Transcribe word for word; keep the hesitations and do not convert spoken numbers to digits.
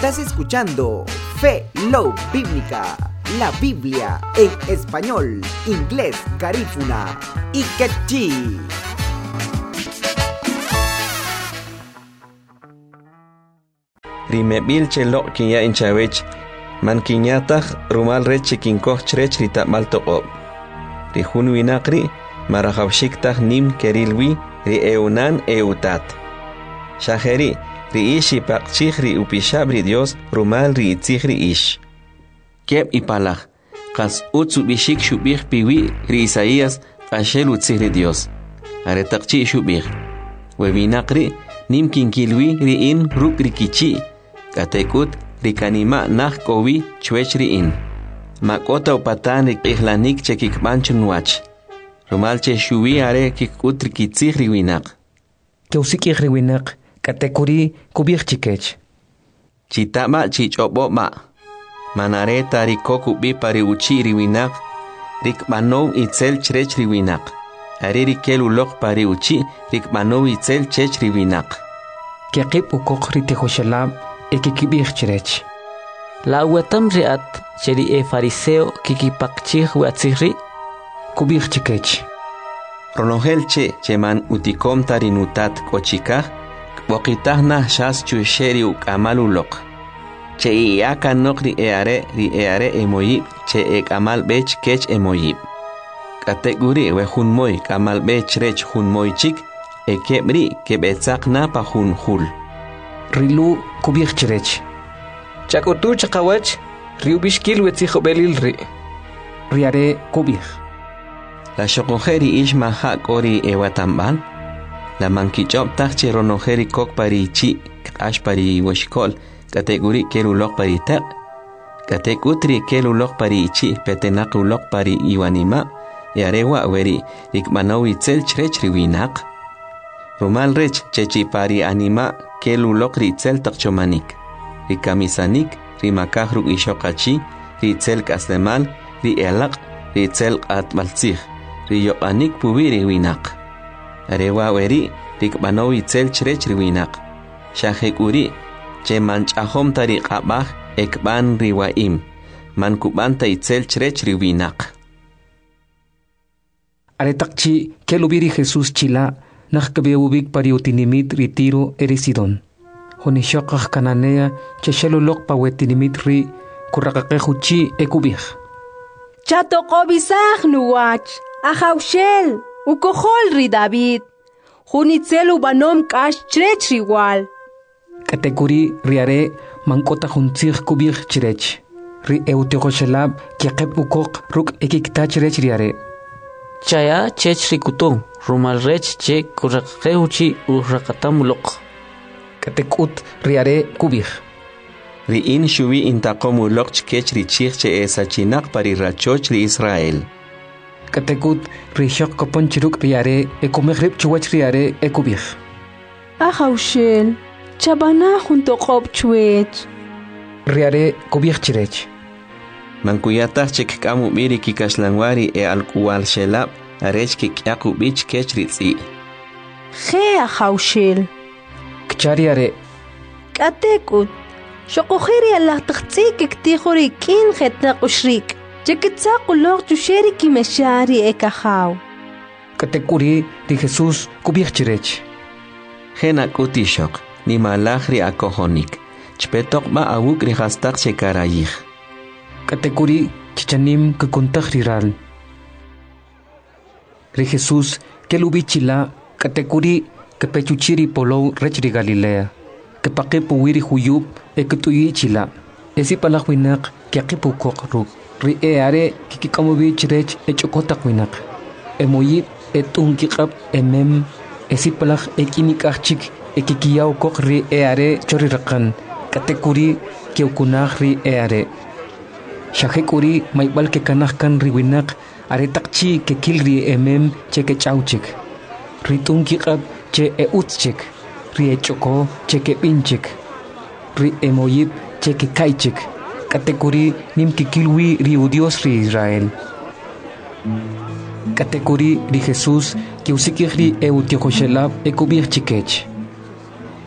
Estás escuchando Fe Love Bíblica, la Biblia en español, inglés, garífuna y quechí. Rimebil chelo kinya inchawech, man kinyatah rumal rech kinkoh chrech rita maltoqob. Rihun winakri, marahawshiktah nim kerilwi, ri eunan eutat. Shaheri, ri ishi pakchih ri upishabri Dios, rumal ri itzihri ish. Keb ipalach, kas utsu bishik shubih piwi, ri Isaías, ashel utzihri Dios. Aretakchi shubih. Webinakri, nim kinkilwi ri in ruk rikichi. Katekut rikanima nah kowi chwech ri in. Makota upatan rik ihlanik chekik manchun wach. Rumal che shuwi are kikut rikitzih riwinak. Keusik riwinak. Katekuri kubir chikech. Chitama chichobo ma. Manareta rikoku bi pari uchi riwinak. Rik manou itzel chrech riwinak. Ari rikel ulok pari uchi rik manou itzel chech riwinak. Kekip ukok ritehoshalab ekikibir chrech. La uatam riat cheri e fariseo kikipakchih watzihri kubir chikech. Ronogel che cheman utikom tarinutat kochikah. Waqitahna shas chusheri ukamalulok. Che iaka nokri eare ri eare emoyib che ekamal bech kech emoyib. Kateguri we hunmoy kamal bech rech hunmoy chik ekebri kebetzakna pa hunhul. Rilu kubir chrech. Chakotu chakawach riubishkil wetzijo belil ri. Riare kubir. La shokojeri ishma hak ori ewatamban. La mankichop tachi ronojeri kok pari chi ash pari washkol kategori kelulok pari tak katekutri kelulok pari chi petenak ulok pari iwanima yarewa weri ikmanawi tzel chrech riwinak rumal rech chechi pari anima kelulok ritzel takchomanik rikamisanik rimakahru ishokachi ritzel kaslemal ri elak ritzel atmaltzih riyopanik pubiri winak Arewa weri rikbanow itzel chrech riwinak. Shahekuri che manchahom tariqabah ekban riwaim. Mankubanta itzel chrech riwinak. Aretakchi kelubiri Jesus chila nakkabeubik pariutinimit ritiro erisidon. Honishokah kananea che shelulok pawetinimit ri kurakakekuchi ekubih. Chato kobisah nuwach ahawshel. Ukohol ri David. Hunitzel ubanom kash chrech riwal. Kategori riare mankota huntzir kubir chrech. Ri eutekoshelab kiaqeb ukok ruk ekikta chrech riare. Chaya chech rikuto. Rumal rech che kurakeuchi urakatamulok. Katekut riare kubir. Ri in shuvi intakomulok chkech richich che esachinak pari rachoch ri Israel. Katekut rishok kopon chiruk riare ekomegrib chuwach riare ekubih. Ahawshel, chabana junto kob chuwech. Riare kubih chirech. Mankuyatah chek kamu miri kikaslanwari e alkuwal shelab arech kikyaku bich kech ritzi. He ahawshel. Kchariare. Katekut, shokojeri Allah tchtsi kiktihori kin jetna ushrik. Chekitzakulok chusheri kimeshari ekahaw. Katekuri di Jesus kubir chirech. Hena kutishok ni malahri akohonik. Chpetok ma awuk rihastak chekarayih. Katekuri chichanim kekuntak riral. Ri Jesus kelubichila katekuri kepechuchiri polo rech Galilea. Kepake puwiri huyub eketuyi chila. Esi palakwinak kiakipu kokruk. Ri eare kikikamubi chrech echokotak winak. Emoyib etunkikab emem esipalak ekinikachik ekikiyaw kok ri eare chorirakan. Katekuri keukunah ri eare. Shahekuri maibal kekanahkan ri winak aretakchi kekil ri emem che kechauchik. Ri tunkikab che eutchik. Ri echoko che kepinchik. Ri emoyib che kekaichik. Kategori nim kikilwi ri Dios ri Israel. Kategori ri Jesus que usikiri e utiochoshelab e kubir chikech.